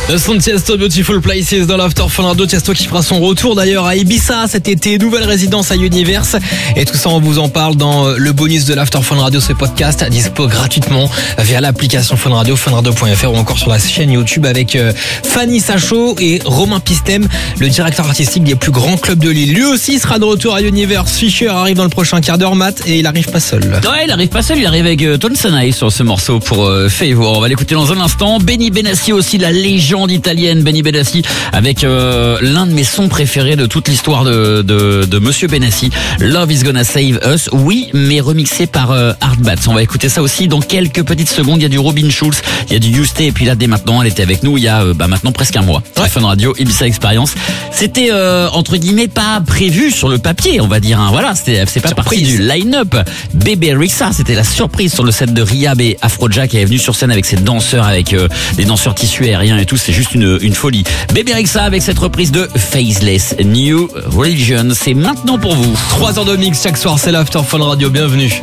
Le son de Tiesto, Beautiful Places dans l'After Fun Radio. Tiesto qui fera son retour d'ailleurs à Ibiza cet été, nouvelle résidence à Universe. Et tout ça, on vous en parle dans le bonus de l'After Fun Radio, ce podcast dispo gratuitement via l'application Fun Radio, funradio.fr ou encore sur la chaîne YouTube avec Fanny Sachaud et Romain Pistem, le directeur artistique des plus grands clubs de Lille. Lui aussi sera de retour à Universe. Fischer arrive dans le prochain quart d'heure, Matt, et il arrive pas seul. Ouais, il arrive pas seul, il arrive avec Ton Sanai sur ce morceau pour Favor. On va l'écouter dans un instant. Benny Benassi aussi, la légende italienne Benny Benassi, avec l'un de mes sons préférés de toute l'histoire de Monsieur Benassi, Love is Gonna Save Us. Oui, mais remixé par Art Bats. On va écouter ça aussi dans quelques petites secondes. Il y a du Robin Schulz, il y a du Yusté, et puis là dès maintenant, elle était avec nous il y a maintenant presque un mois. Ouais. Fun Radio, Ibiza Experience. C'était entre guillemets pas prévu sur le papier, on va dire. Hein. Voilà, c'est pas partie du line-up. Bébé Rexha, c'était la surprise sur le set de Rihab et Afrojack. Elle est venue sur scène avec ses danseurs, avec des danseurs tissus aériens et tout. C'est juste une folie. Bébé Rexha avec cette reprise de Faceless New Religion. C'est maintenant pour vous. 3 heures de mix chaque soir, c'est l'After Fun Radio. Bienvenue.